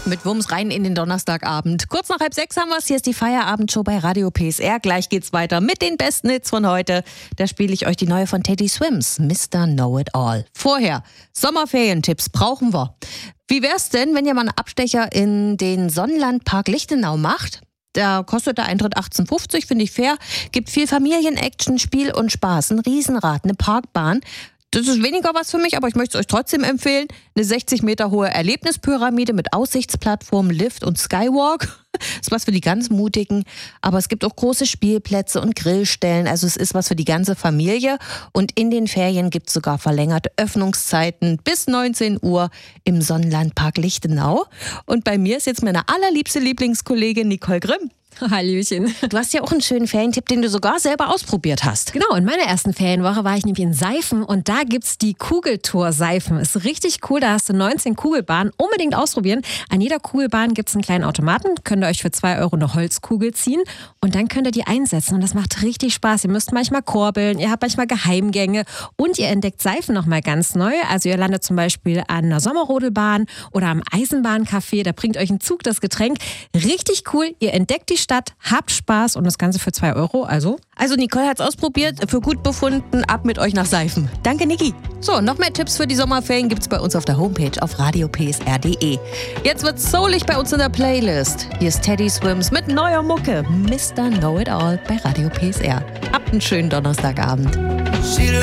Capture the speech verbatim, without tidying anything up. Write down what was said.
Mit Wumms rein in den Donnerstagabend. Kurz nach halb sechs haben wir es. Hier ist die Feierabendshow bei Radio P S R. Gleich geht's weiter mit den besten Hits von heute. Da spiele ich euch die neue von Teddy Swims, Mister Know It All. Vorher, Sommerferientipps brauchen wir. Wie wär's denn, wenn ihr mal einen Abstecher in den Sonnenlandpark Lichtenau macht? Da kostet der Eintritt achtzehn fünfzig, finde ich fair. Gibt viel Familienaction, Spiel und Spaß, ein Riesenrad, eine Parkbahn. Das ist weniger was für mich, aber ich möchte es euch trotzdem empfehlen. Eine sechzig Meter hohe Erlebnispyramide mit Aussichtsplattform, Lift und Skywalk. Das ist was für die ganz Mutigen. Aber es gibt auch große Spielplätze und Grillstellen. Also es ist was für die ganze Familie. Und in den Ferien gibt es sogar verlängerte Öffnungszeiten bis neunzehn Uhr im Sonnenlandpark Lichtenau. Und bei mir ist jetzt meine allerliebste Lieblingskollegin Nicole Grimm. Hallöchen. Du hast ja auch einen schönen Ferientipp, den du sogar selber ausprobiert hast. Genau, in meiner ersten Ferienwoche war ich nämlich in Seifen und da gibt's die Kugeltour-Seifen. Ist richtig cool, da hast du neunzehn Kugelbahnen. Unbedingt ausprobieren. An jeder Kugelbahn gibt's einen kleinen Automaten. Könnt ihr euch für zwei Euro eine Holzkugel ziehen und dann könnt ihr die einsetzen und das macht richtig Spaß. Ihr müsst manchmal korbeln, ihr habt manchmal Geheimgänge und ihr entdeckt Seifen nochmal ganz neu. Also ihr landet zum Beispiel an einer Sommerrodelbahn oder am Eisenbahncafé. Da bringt euch ein Zug das Getränk. Richtig cool, ihr entdeckt die Stadt, habt Spaß und das Ganze für zwei Euro, also? Also Nicole hat's ausprobiert, für gut befunden, ab mit euch nach Seifen. Danke, Niki. So, noch mehr Tipps für die Sommerferien gibt's bei uns auf der Homepage auf radio p s r punkt d e. Jetzt wird's soulig bei uns in der Playlist. Hier ist Teddy Swims mit neuer Mucke, Mister Know It All bei Radio P S R. Habt einen schönen Donnerstagabend.